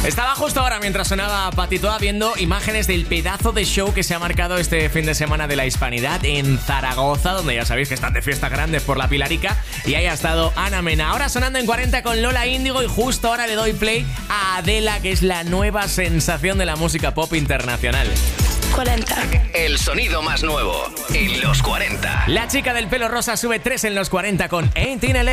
Estaba justo ahora mientras sonaba Patitoa viendo imágenes del pedazo de show que se ha marcado este fin de semana de la Hispanidad en Zaragoza, donde ya sabéis que están de fiestas grandes por la Pilarica, y ahí ha estado Ana Mena. Ahora sonando en 40 con Lola Índigo, y justo ahora le doy play a Adela, que es la nueva sensación de la música pop internacional. 40. El sonido más nuevo en los 40. La chica del pelo rosa sube 3 en los 40 con Ain't in LA.